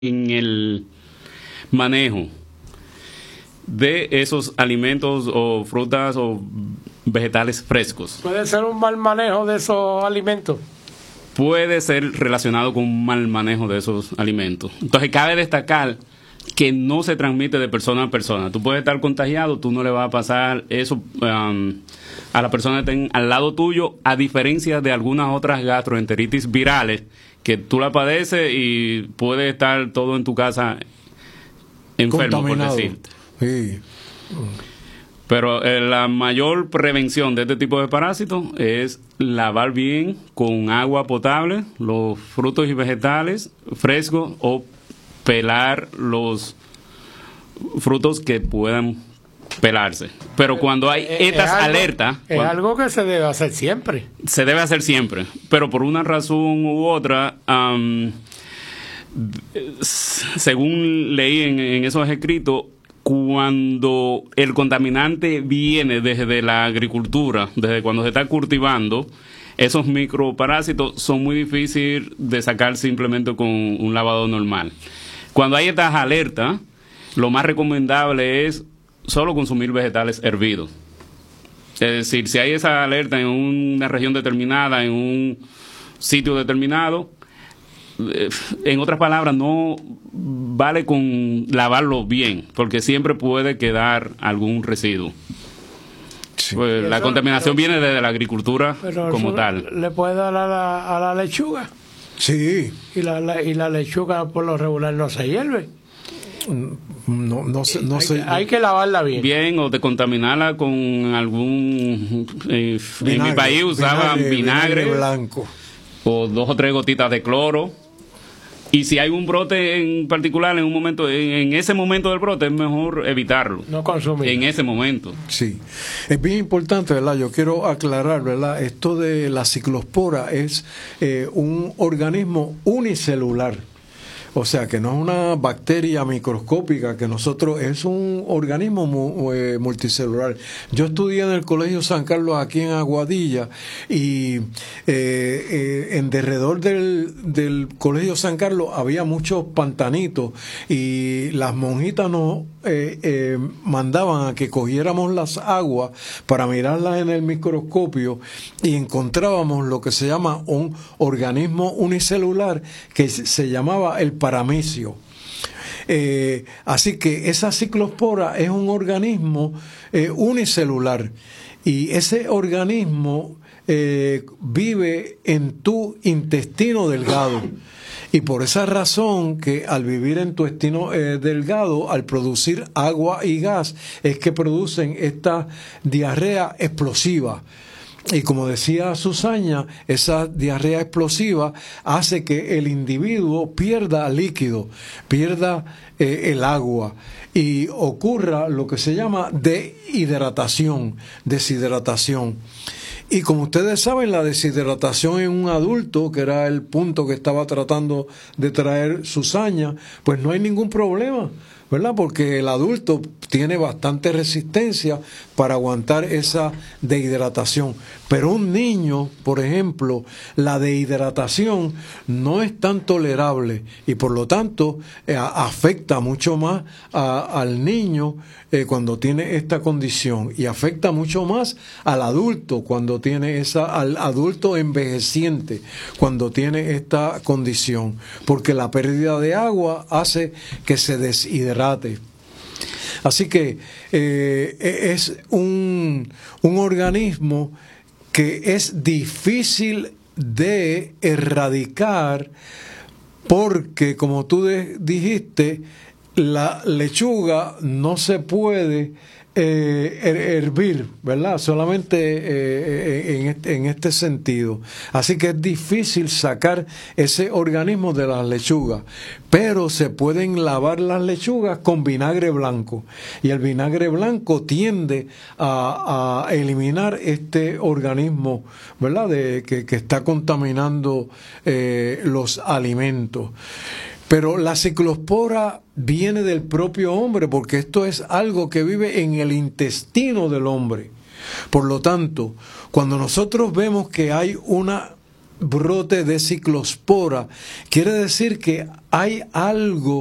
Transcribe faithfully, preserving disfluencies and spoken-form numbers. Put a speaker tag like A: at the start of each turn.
A: en el manejo de esos alimentos o frutas o vegetales frescos.
B: ¿Puede ser un mal manejo de esos alimentos?
A: Puede ser relacionado con un mal manejo de esos alimentos. Entonces cabe destacar que no se transmite de persona a persona. Tú puedes estar contagiado, tú no le vas a pasar eso um, a la persona que está al lado tuyo, a diferencia de algunas otras gastroenteritis virales que tú la padeces y puede estar todo en tu casa enfermo, por decirte. Sí. Pero eh, la mayor prevención de este tipo de parásitos es lavar bien con agua potable los frutos y vegetales frescos o pelar los frutos que puedan pelarse. Pero cuando hay estas
B: es algo,
A: alertas...
B: Es
A: cuando,
B: algo que se debe hacer siempre.
A: Se debe hacer siempre. Pero por una razón u otra, um, según leí en, en esos escritos, cuando el contaminante viene desde la agricultura, desde cuando se está cultivando, esos microparásitos son muy difíciles de sacar simplemente con un lavado normal. Cuando hay estas alertas, lo más recomendable es solo consumir vegetales hervidos. Es decir, si hay esa alerta en una región determinada, en un sitio determinado, en otras palabras, no vale con lavarlo bien, porque siempre puede quedar algún residuo. Sí. Pues la contaminación pero, viene desde la agricultura como tal.
B: ¿Le puede dar a la, a la lechuga?
C: Sí.
B: Y la, la, y la lechuga por lo regular no se hierve.
C: No, no, se, no
B: hay,
C: se,
B: hay que lavarla bien.
A: Bien, o de contaminarla con algún... Eh, vinagre, en mi país usaban vinagre, vinagre,
C: vinagre blanco.
A: O dos o tres gotitas de cloro. Y si hay un brote en particular en un momento, en, en ese momento del brote, es mejor evitarlo.
B: No consumir.
A: En ese momento.
C: Sí. Es bien importante, ¿verdad? Yo quiero aclarar, ¿verdad? Esto de la ciclospora es eh, un organismo unicelular. O sea, que no es una bacteria microscópica, que nosotros, es un organismo mu, eh, multicelular. Yo estudié en el Colegio San Carlos aquí en Aguadilla y eh, eh, en derredor del, del Colegio San Carlos había muchos pantanitos y las monjitas nos eh, eh, mandaban a que cogiéramos las aguas para mirarlas en el microscopio y encontrábamos lo que se llama un organismo unicelular que se llamaba el paramicio. Eh, así que esa ciclospora es un organismo eh, unicelular y ese organismo eh, vive en tu intestino delgado. Y por esa razón que al vivir en tu intestino eh, delgado, al producir agua y gas, es que producen esta diarrea explosiva. Y como decía Susana, esa diarrea explosiva hace que el individuo pierda líquido, pierda eh, el agua y ocurra lo que se llama deshidratación, deshidratación. Y como ustedes saben, la deshidratación en un adulto, que era el punto que estaba tratando de traer Susana, pues no hay ningún problema, ¿verdad? Porque el adulto tiene bastante resistencia para aguantar esa deshidratación. Pero un niño, por ejemplo, la deshidratación no es tan tolerable y por lo tanto eh, afecta mucho más a, al niño eh, cuando tiene esta condición y afecta mucho más al adulto cuando tiene esa, al adulto envejeciente cuando tiene esta condición, porque la pérdida de agua hace que se deshidrate. Así que eh, es un, un organismo que es difícil de erradicar porque, como tú de, dijiste, la lechuga no se puede eh, hervir, ¿verdad? Solamente eh, en, este, en este sentido. Así que es difícil sacar ese organismo de las lechugas, pero se pueden lavar las lechugas con vinagre blanco y el vinagre blanco tiende a, a eliminar este organismo, ¿verdad? De, que, que está contaminando eh, los alimentos. Pero la ciclospora viene del propio hombre, porque esto es algo que vive en el intestino del hombre. Por lo tanto, cuando nosotros vemos que hay una brote de ciclospora, quiere decir que hay algo